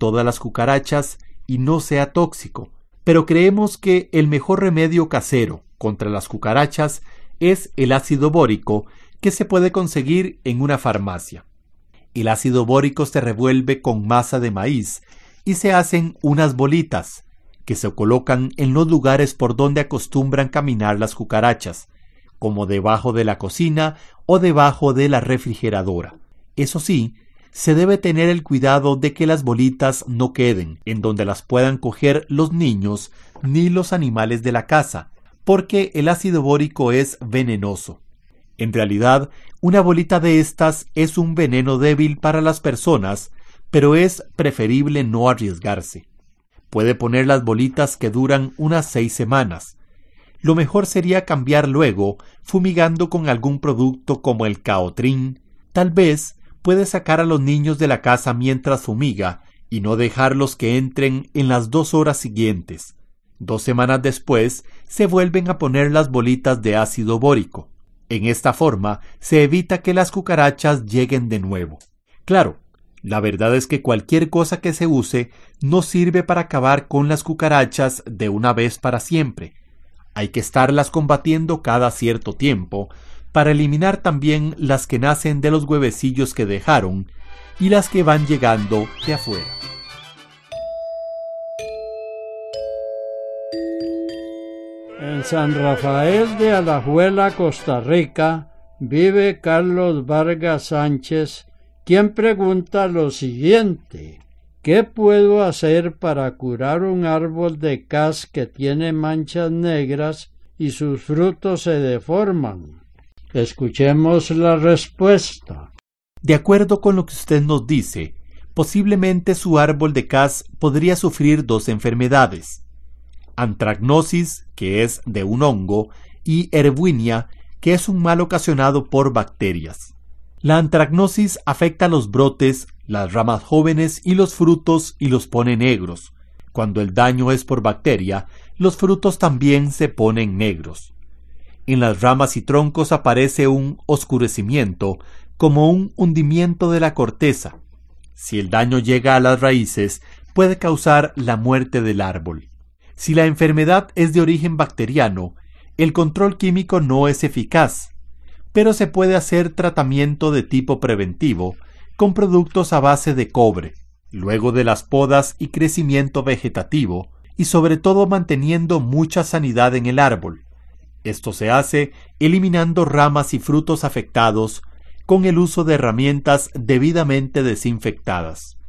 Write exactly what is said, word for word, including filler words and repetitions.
todas las cucarachas y no sea tóxico, pero creemos que el mejor remedio casero contra las cucarachas es el ácido bórico que se puede conseguir en una farmacia. El ácido bórico se revuelve con masa de maíz y se hacen unas bolitas que se colocan en los lugares por donde acostumbran caminar las cucarachas, como debajo de la cocina o debajo de la refrigeradora. Eso sí, se debe tener el cuidado de que las bolitas no queden en donde las puedan coger los niños ni los animales de la casa, porque el ácido bórico es venenoso. En realidad, una bolita de estas es un veneno débil para las personas, pero es preferible no arriesgarse. Puede poner las bolitas que duran unas seis semanas. Lo mejor sería cambiar luego, fumigando con algún producto como el Caotrin. Tal vez puede sacar a los niños de la casa mientras fumiga y no dejarlos que entren en las dos horas siguientes. Dos semanas después, se vuelven a poner las bolitas de ácido bórico. En esta forma, se evita que las cucarachas lleguen de nuevo. Claro, la verdad es que cualquier cosa que se use no sirve para acabar con las cucarachas de una vez para siempre. Hay que estarlas combatiendo cada cierto tiempo para eliminar también las que nacen de los huevecillos que dejaron y las que van llegando de afuera. En San Rafael de Alajuela, Costa Rica, vive Carlos Vargas Sánchez, quien pregunta lo siguiente: ¿qué puedo hacer para curar un árbol de cas que tiene manchas negras y sus frutos se deforman? Escuchemos la respuesta. De acuerdo con lo que usted nos dice, posiblemente su árbol de cas podría sufrir dos enfermedades: antracnosis, que es de un hongo, y erwinia, que es un mal ocasionado por bacterias. La antracnosis afecta los brotes, las ramas jóvenes y los frutos y los pone negros. Cuando el daño es por bacteria, los frutos también se ponen negros. En las ramas y troncos aparece un oscurecimiento, como un hundimiento de la corteza. Si el daño llega a las raíces, puede causar la muerte del árbol. Si la enfermedad es de origen bacteriano, el control químico no es eficaz, pero se puede hacer tratamiento de tipo preventivo con productos a base de cobre, luego de las podas y crecimiento vegetativo, y sobre todo manteniendo mucha sanidad en el árbol. Esto se hace eliminando ramas y frutos afectados con el uso de herramientas debidamente desinfectadas.